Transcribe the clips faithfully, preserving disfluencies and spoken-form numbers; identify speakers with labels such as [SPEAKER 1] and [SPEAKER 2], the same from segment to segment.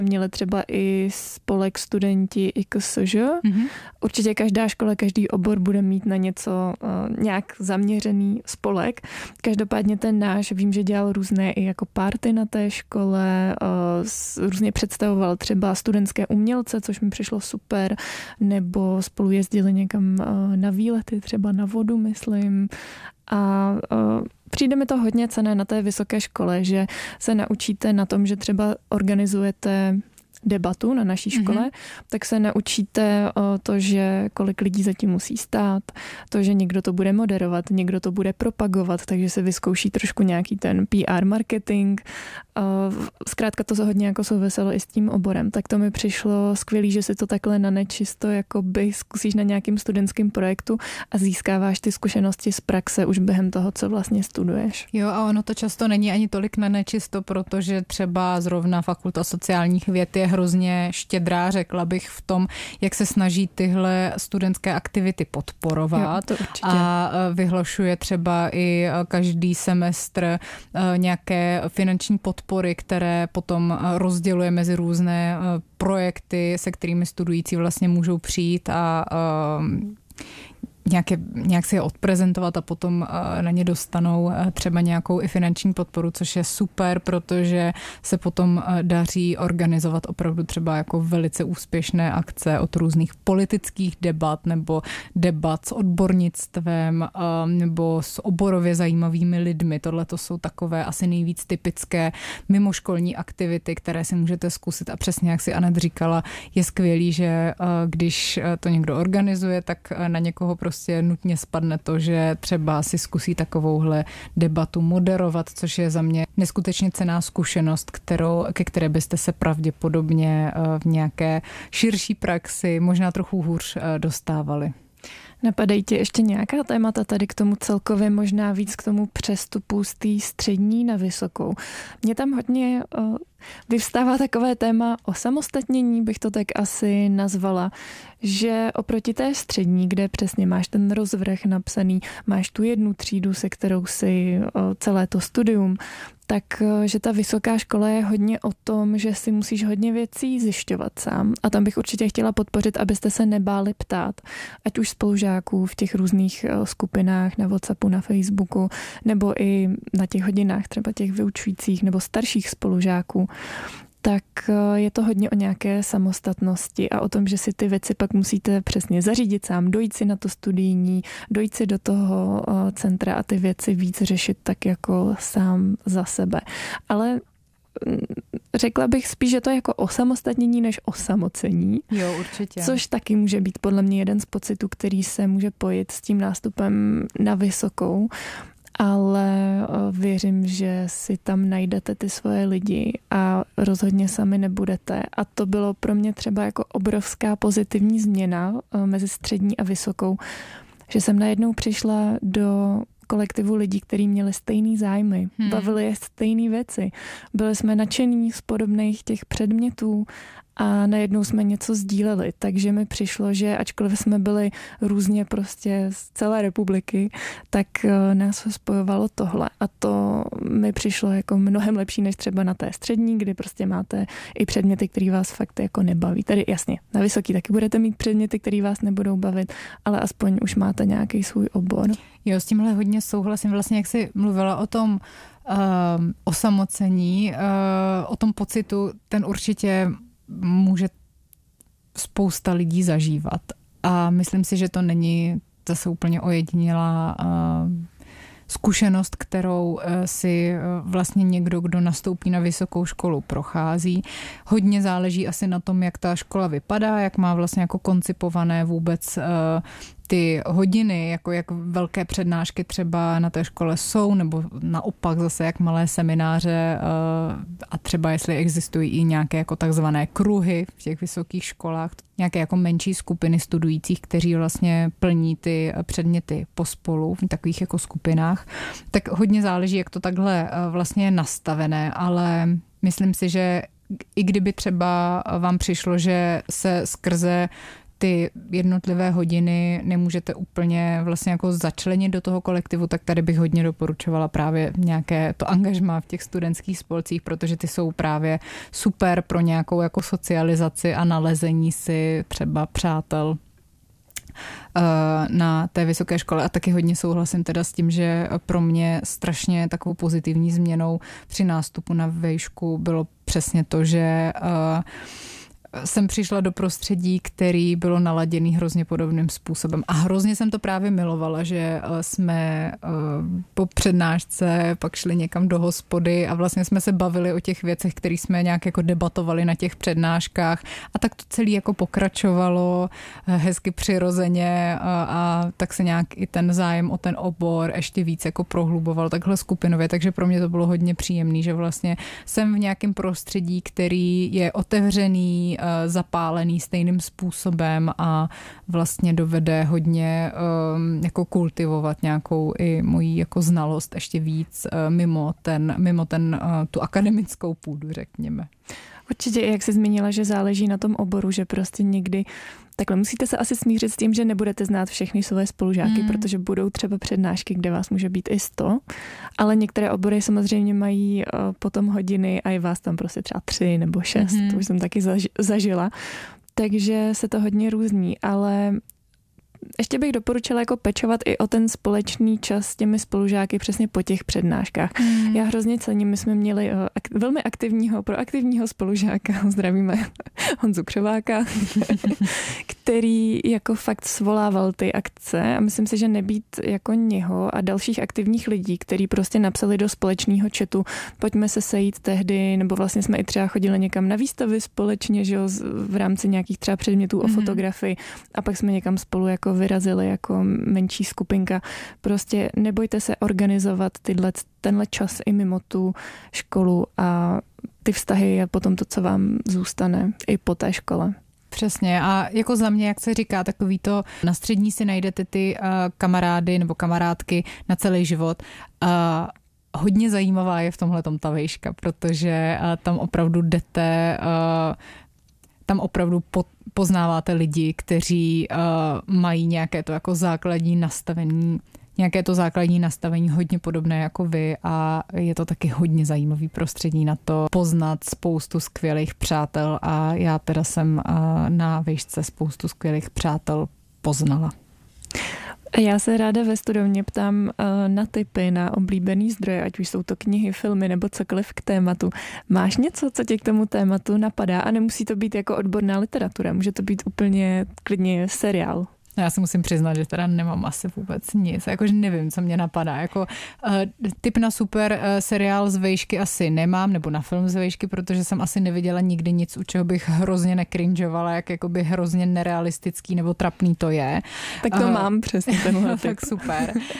[SPEAKER 1] Měli třeba i spolek studenti I K S Ž. Mm-hmm. Určitě každá škola, každý obor bude mít na něco uh, nějak zaměřený spolek. Každopádně ten náš, vím, že dělal různé i jako party na té škole, uh, různě představoval třeba studentské umělce, což mi přišlo super, nebo spolu jezdili někam uh, na výlety, třeba na vodu, myslím. A uh, přijde mi to hodně cenné na té vysoké škole, že se naučíte na tom, že třeba organizujete debatu na naší škole, mm-hmm. tak se naučíte o to, že kolik lidí zatím musí stát, to, že někdo to bude moderovat, někdo to bude propagovat, takže se vyzkouší trošku nějaký ten P R marketing. Zkrátka to hodně jako souviselo i s tím oborem. Tak to mi přišlo skvělý, že si to takhle na nečisto jakoby zkusíš na nějakým studentském projektu a získáváš ty zkušenosti z praxe už během toho, co vlastně studuješ.
[SPEAKER 2] Jo, a ono to často není ani tolik na nečisto, protože třeba zrovna Fakulta sociálních věd je hrozně štědrá, řekla bych, v tom, jak se snaží tyhle studentské aktivity podporovat.
[SPEAKER 1] Jo, to určitě.
[SPEAKER 2] A vyhlašuje třeba i každý semestr nějaké finanční podpory, které potom rozděluje mezi různé projekty, se kterými studující vlastně můžou přijít a Nějaké, nějak si je odprezentovat a potom na ně dostanou třeba nějakou i finanční podporu, což je super, protože se potom daří organizovat opravdu třeba jako velice úspěšné akce od různých politických debat nebo debat s odbornictvem nebo s oborově zajímavými lidmi. Tohle to jsou takové asi nejvíc typické mimoškolní aktivity, které si můžete zkusit a přesně jak si Anet říkala, je skvělý, že když to někdo organizuje, tak na někoho prostě nutně spadne to, že třeba si zkusí takovouhle debatu moderovat, což je za mě neskutečně cenná zkušenost, kterou, ke které byste se pravděpodobně v nějaké širší praxi možná trochu hůř dostávali.
[SPEAKER 1] Napadají ti ještě nějaká témata tady k tomu celkově, možná víc k tomu přestupu z té střední na vysokou? Mně tam hodně uh, vyvstává takové téma osamostatnění, bych to tak asi nazvala, že oproti té střední, kde přesně máš ten rozvrh napsaný, máš tu jednu třídu, se kterou si uh, celé to studium, tak že ta vysoká škola je hodně o tom, že si musíš hodně věcí zjišťovat sám. A tam bych určitě chtěla podpořit, abyste se nebáli ptát, ať už spolužáků v těch různých skupinách na WhatsAppu, na Facebooku, nebo i na těch hodinách třeba těch vyučujících nebo starších spolužáků. Tak je to hodně o nějaké samostatnosti a o tom, že si ty věci pak musíte přesně zařídit sám, dojít si na to studijní, dojít si do toho centra a ty věci víc řešit tak jako sám za sebe. Ale řekla bych spíš, že to je jako osamostatnění než osamocení.
[SPEAKER 2] Jo, určitě.
[SPEAKER 1] Což taky může být podle mě jeden z pocitů, který se může pojít s tím nástupem na vysokou. Ale věřím, že si tam najdete ty svoje lidi a rozhodně sami nebudete. A to bylo pro mě třeba jako obrovská pozitivní změna mezi střední a vysokou, že jsem najednou přišla do kolektivu lidí, kteří měli stejný zájmy, hmm. bavili je stejné věci. Byli jsme nadšení z podobných těch předmětů a najednou jsme něco sdíleli, takže mi přišlo, že ačkoliv jsme byli různě prostě z celé republiky, tak nás spojovalo tohle a to mi přišlo jako mnohem lepší než třeba na té střední, kdy prostě máte i předměty, které vás fakt jako nebaví. Tady jasně, na vysoký taky budete mít předměty, které vás nebudou bavit, ale aspoň už máte nějaký svůj obor.
[SPEAKER 2] Jo, s tímhle hodně souhlasím. Vlastně jak jsi mluvila o tom uh, osamocení, uh, o tom pocitu, ten určitě může spousta lidí zažívat. A myslím si, že to není zase úplně ojedinělá uh, zkušenost, kterou si vlastně někdo, kdo nastoupí na vysokou školu, prochází. Hodně záleží asi na tom, jak ta škola vypadá, jak má vlastně jako koncipované vůbec ty hodiny, jako jak velké přednášky třeba na té škole jsou, nebo naopak zase jak malé semináře a třeba jestli existují i nějaké jako takzvané kruhy v těch vysokých školách, nějaké jako menší skupiny studujících, kteří vlastně plní ty předměty pospolu v takových jako skupinách. Tak hodně záleží, jak to takhle vlastně je nastavené, ale myslím si, že i kdyby třeba vám přišlo, že se skrze ty jednotlivé hodiny nemůžete úplně vlastně jako začlenit do toho kolektivu, tak tady bych hodně doporučovala právě nějaké to angažmá v těch studentských spolcích, protože ty jsou právě super pro nějakou jako socializaci a nalezení si třeba přátel na té vysoké škole a taky hodně souhlasím teda s tím, že pro mě strašně takovou pozitivní změnou při nástupu na vejšku bylo přesně to, že jsem přišla do prostředí, který bylo naladěný hrozně podobným způsobem. A hrozně jsem to právě milovala, že jsme po přednášce pak šli někam do hospody a vlastně jsme se bavili o těch věcech, které jsme nějak jako debatovali na těch přednáškách. A tak to celé jako pokračovalo hezky přirozeně a, a tak se nějak i ten zájem o ten obor ještě víc jako prohluboval takhle skupinově. Takže pro mě to bylo hodně příjemný, že vlastně jsem v nějakém prostředí, který je otevřený, zapálený stejným způsobem a vlastně dovede hodně um, jako kultivovat nějakou i moji jako znalost ještě víc uh, mimo ten, mimo ten uh, tu akademickou půdu, řekněme.
[SPEAKER 1] Určitě, jak jsi zmínila, že záleží na tom oboru, že prostě někdy takhle musíte se asi smířit s tím, že nebudete znát všechny své spolužáky, mm. protože budou třeba přednášky, kde vás může být i sto, ale některé obory samozřejmě mají uh, potom hodiny a je vás tam prostě třeba tři nebo šest, mm. to už jsem taky zaž- zažila, takže se to hodně různí, ale ještě bych doporučila jako pečovat i o ten společný čas s těmi spolužáky přesně po těch přednáškách. Mm. Já hrozně cením, my jsme měli ak- velmi aktivního, proaktivního spolužáka, zdravíme Honzu Křováka, který jako fakt svolával ty akce a myslím si, že nebýt jako něho a dalších aktivních lidí, kteří prostě napsali do společného chatu, pojďme se sejít tehdy, nebo vlastně jsme i třeba chodili někam na výstavy společně, že jo, v rámci nějakých třeba předmětů o mm. fotografii a pak jsme někam spolu jako vyrazili jako menší skupinka. Prostě nebojte se organizovat tyhle, tenhle čas i mimo tu školu a ty vztahy je potom to, co vám zůstane i po té škole.
[SPEAKER 2] Přesně a jako za mě, jak se říká, takový to na střední si najdete ty uh, kamarády nebo kamarádky na celý život. Uh, hodně zajímavá je v tomhletom ta vejška, protože uh, tam opravdu jdete uh, tam opravdu poznáváte lidi, kteří uh, mají nějaké to jako základní nastavení, nějaké to základní nastavení hodně podobné jako vy a je to taky hodně zajímavý prostředí na to poznat spoustu skvělých přátel a já teda jsem uh, na vejšce spoustu skvělých přátel poznala.
[SPEAKER 1] Já se ráda ve studovně ptám uh, na tipy, na oblíbený zdroje, ať už jsou to knihy, filmy nebo cokoliv k tématu. Máš něco, co tě k tomu tématu napadá a nemusí to být jako odborná literatura, může to být úplně klidně seriál.
[SPEAKER 2] Já si musím přiznat, že teda nemám asi vůbec nic, jakože nevím, co mě napadá. Jako uh, tip na super uh, seriál z vejšky asi nemám, nebo na film z vejšky, protože jsem asi neviděla nikdy nic, u čeho bych hrozně nekrinžovala, jak jakoby hrozně nerealistický nebo trapný to je.
[SPEAKER 1] Tak to uh, mám přesně tenhle tip.
[SPEAKER 2] Tak super. Uh,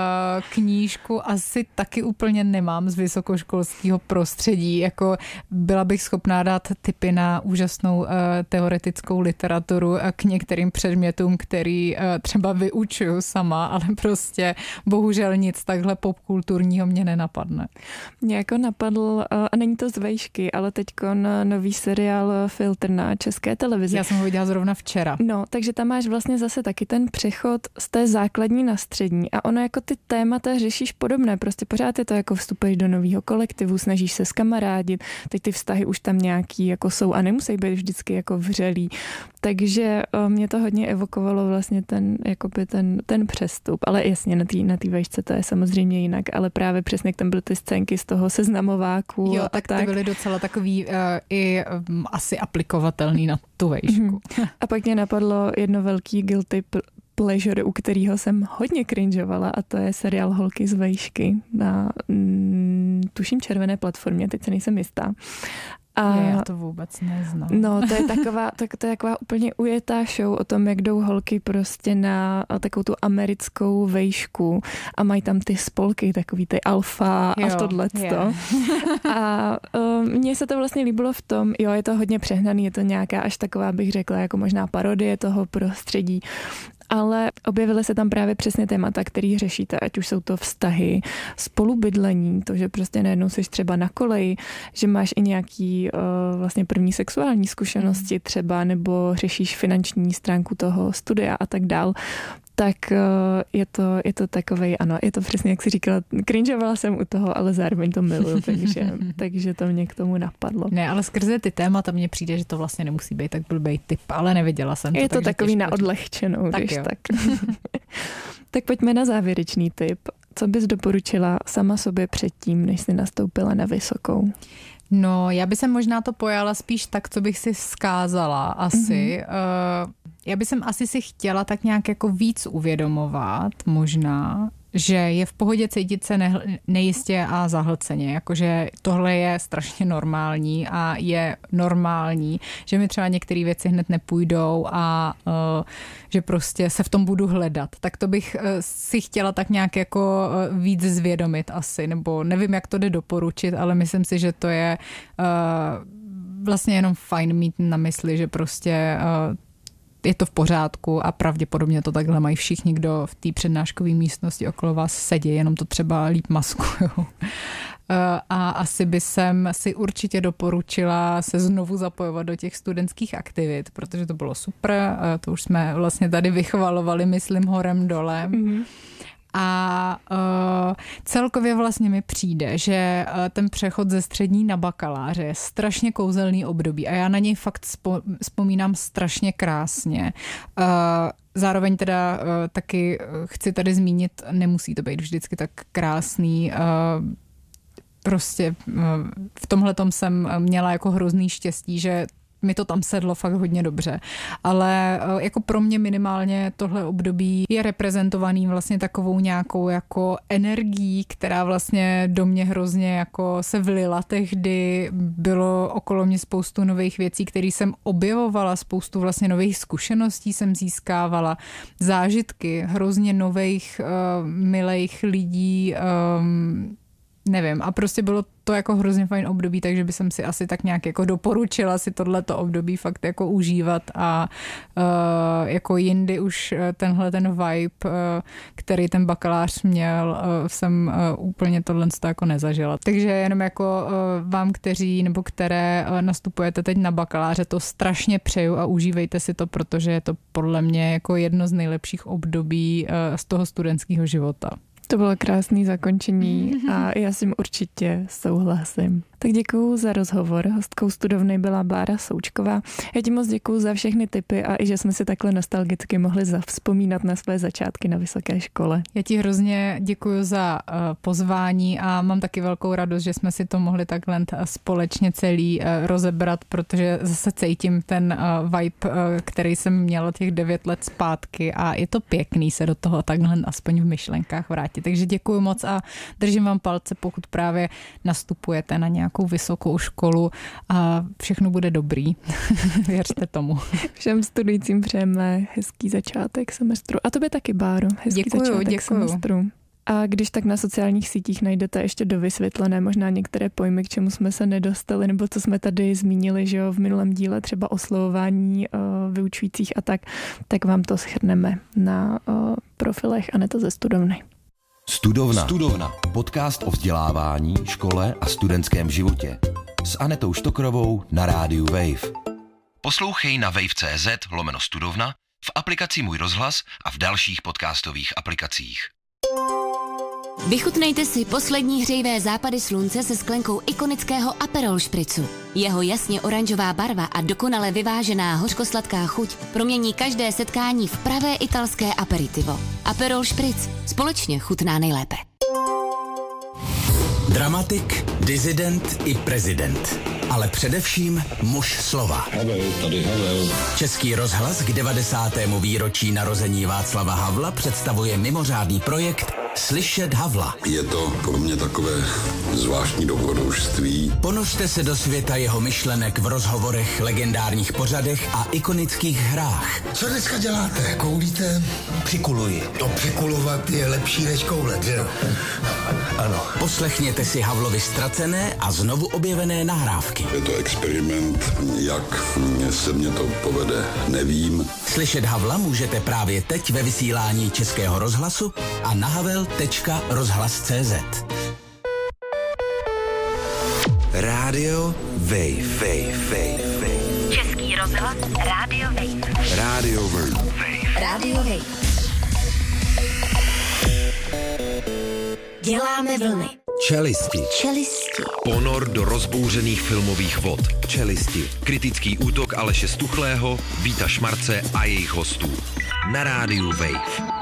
[SPEAKER 2] knížku asi taky úplně nemám z vysokoškolského prostředí, jako byla bych schopná dát tipy na úžasnou uh, teoretickou literaturu uh, k některým předmětům, které který třeba vyučuju sama, ale prostě bohužel nic takhle popkulturního mě nenapadne.
[SPEAKER 1] Mě jako napadl, a není to z vejšky, ale teďko na nový seriál Filtr na České televizi.
[SPEAKER 2] Já jsem ho viděla zrovna včera.
[SPEAKER 1] No, takže tam máš vlastně zase taky ten přechod z té základní na střední a ono jako ty témata řešíš podobné, prostě pořád je to jako vstupuješ do nového kolektivu, snažíš se skamarádit, teď ty vztahy už tam nějaký jako jsou a nemusí být vždycky jako vřelý. Takže mě to hodně evokovalo vlastně ten, jakoby ten, ten přestup, ale jasně na té na té vejšce to je samozřejmě jinak, ale právě přesně jak tam byly ty scénky z toho seznamováku.
[SPEAKER 2] Jo, tak, tak ty byly docela takový uh, i um, asi aplikovatelný na tu vejšku.
[SPEAKER 1] Mm. A pak mě napadlo jedno velký guilty pleasure, u kterého jsem hodně cringeovala a to je seriál Holky z vejšky na mm, tuším červené platformě, teď se nejsem jistá.
[SPEAKER 2] A já to vůbec neznám.
[SPEAKER 1] No, to je taková, tak, to je taková úplně ujetá show o tom, jak jdou holky prostě na takovou tu americkou vejšku a mají tam ty spolky, takový ty alfa a tohleto. Yeah. A um, mně se to vlastně líbilo v tom, jo, je to hodně přehnaný, je to nějaká až taková, bych řekla, jako možná parodie toho prostředí, ale objevily se tam právě přesně témata, který řešíte, ať už jsou to vztahy, spolubydlení, to, že prostě najednou jsi třeba na koleji, že máš i nějaký uh, vlastně první sexuální zkušenosti mm. třeba, nebo řešíš finanční stránku toho studia a tak dál. Tak je to, je to takovej, ano, je to přesně, jak jsi říkala, cringeovala jsem u toho, ale zároveň to miluju, takže, takže to mě k tomu napadlo.
[SPEAKER 2] Ne, ale skrze ty témata mně přijde, že to vlastně nemusí být tak blbej typ, ale neviděla jsem to.
[SPEAKER 1] Je to takový na odlehčenou, tak když jo. tak. Tak pojďme na závěrečný tip. Co bys doporučila sama sobě předtím, než jsi nastoupila na vysokou?
[SPEAKER 2] No, já bych se možná to pojala spíš tak, co bych si vzkázala asi. Mm-hmm. Uh, já bych jsem asi si chtěla tak nějak jako víc uvědomovat možná, že je v pohodě cítit se ne, nejistě a zahlceně, jakože tohle je strašně normální a je normální, že mi třeba některé věci hned nepůjdou a uh, že prostě se v tom budu hledat. Tak to bych uh, si chtěla tak nějak jako uh, víc zvědomit asi, nebo nevím, jak to jde doporučit, ale myslím si, že to je uh, vlastně jenom fajn mít na mysli, že prostě uh, je to v pořádku a pravděpodobně to takhle mají všichni, kdo v té přednáškové místnosti okolo vás sedí, jenom to třeba líp maskujou. A asi by jsem si určitě doporučila se znovu zapojovat do těch studentských aktivit, protože to bylo super, to už jsme vlastně tady vychvalovali, myslím, horem dolem. Mm-hmm. A uh, celkově vlastně mi přijde, že uh, ten přechod ze střední na bakaláře je strašně kouzelný období a já na něj fakt spo, vzpomínám strašně krásně. Uh, zároveň teda uh, taky chci tady zmínit, nemusí to být vždycky tak krásný. Uh, prostě uh, v tomhletom jsem měla jako hrozný štěstí, že mi to tam sedlo fakt hodně dobře. Ale jako pro mě minimálně tohle období je reprezentovaný vlastně takovou nějakou jako energií, která vlastně do mě hrozně jako se vlila tehdy. Bylo okolo mě spoustu nových věcí, které jsem objevovala, spoustu vlastně nových zkušeností jsem získávala, zážitky hrozně nových uh, milejch lidí, um, nevím, a prostě bylo to jako hrozně fajn období, takže bych si asi tak nějak jako doporučila si tohleto období fakt jako užívat a uh, jako jindy už tenhle ten vibe, uh, který ten bakalář měl, uh, jsem uh, úplně tohle jako nezažila. Takže jenom jako uh, vám, kteří nebo které uh, nastupujete teď na bakaláře, to strašně přeju a užívejte si to, protože je to podle mě jako jedno z nejlepších období uh, z toho studentského života.
[SPEAKER 1] To bylo krásné zakončení a já s tím určitě souhlasím. Tak děkuju za rozhovor. Hostkou studovny byla Bára Součková. Já ti moc děkuju za všechny tipy a i že jsme si takhle nostalgicky mohli zavzpomínat na své začátky na vysoké škole.
[SPEAKER 2] Já ti hrozně děkuju za uh, pozvání a mám taky velkou radost, že jsme si to mohli takhle společně celý uh, rozebrat, protože zase cítím ten uh, vibe, uh, který jsem měla těch devět let zpátky a je to pěkný se do toho takhle aspoň v myšlenkách vrátit. Takže děkuju moc a držím vám palce, pokud právě nastupujete na nějakou vysokou školu a všechno bude dobrý. Věřte tomu.
[SPEAKER 1] Všem studujícím přejeme hezký začátek semestru. A tobě taky, Báro. Hezký
[SPEAKER 2] děkuju,
[SPEAKER 1] začátek
[SPEAKER 2] děkuju.
[SPEAKER 1] semestru. A když tak na sociálních sítích najdete ještě dovysvětlené možná některé pojmy, k čemu jsme se nedostali, nebo co jsme tady zmínili, že jo, v minulém díle, třeba oslovování uh, vyučujících a tak, tak vám to shrneme na uh, profilech Aneta ze studovny.
[SPEAKER 3] Studovna. Studovna. Podcast o vzdělávání, škole a studentském životě. S Anetou Štokrovou na rádiu Wave. Poslouchej na wave tečka cé zet lomeno studovna, v aplikaci Můj rozhlas a v dalších podcastových aplikacích.
[SPEAKER 4] Vychutnejte si poslední hřejivé západy slunce se sklenkou ikonického Aperol špricu. Jeho jasně oranžová barva a dokonale vyvážená hořkosladká chuť promění každé setkání v pravé italské aperitivo. Aperol špric. Společně chutná nejlépe.
[SPEAKER 5] Dramatik, disident i prezident. Ale především muž slova.
[SPEAKER 6] Havel, tady Havel.
[SPEAKER 5] Český rozhlas k devadesátému výročí narození Václava Havla představuje mimořádný projekt Slyšet Havla.
[SPEAKER 6] Je to pro mě takové zvláštní dobrodružství.
[SPEAKER 5] Ponořte se do světa jeho myšlenek v rozhovorech, legendárních pořadech a ikonických hrách.
[SPEAKER 7] Co dneska děláte? Koulíte? Přikuluji. To přikulovat je lepší než koulet, že jo? Ano.
[SPEAKER 5] Poslechněte si Havlovi ztracené a znovu objevené nahrávky. roky.
[SPEAKER 6] Je to experiment, jak se mně to povede, nevím.
[SPEAKER 5] Slyšet Havla můžete právě teď ve vysílání Českého rozhlasu a na havel tečka rozhlas tečka cé zet.
[SPEAKER 3] Rádio Wave, Wave, Wave, Wave.
[SPEAKER 8] Český rozhlas, Rádio Wave.
[SPEAKER 3] Rádio Wave.
[SPEAKER 8] Rádio Wave. Děláme vlny.
[SPEAKER 3] Čelisti.
[SPEAKER 8] Čelisti.
[SPEAKER 3] Ponor do rozbouřených filmových vod. Čelisti. Kritický útok Aleše Stuchlého, Víta Šmarce a jejich hostů. Na rádiu Wave.